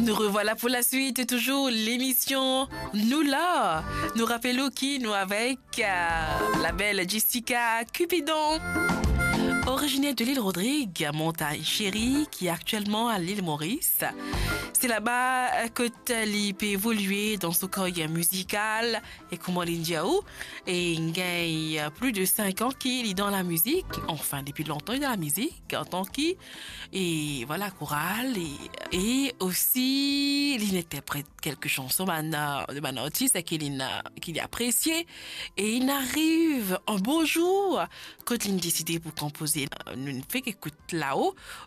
Nous revoilà pour la suite, toujours l'émission Nous là. Nous rappelons qui nous avec la belle Jessica Cupidon. Originaire de l'île Rodrigue, montagne chérie, qui est actuellement à l'île Maurice. C'est là-bas que tu peut évoluer dans ce carrière musical et comment l'indiaou. Et il y a plus de 5 ans qu'il est dans la musique. Enfin, depuis longtemps, il est dans la musique en tant que, et voilà, chorale. Et aussi, il interprète quelques chansons de mon artiste qu'il apprécié. Et il arrive un beau jour quand il a décidé pour composer. Nous fait qu'écoute là-haut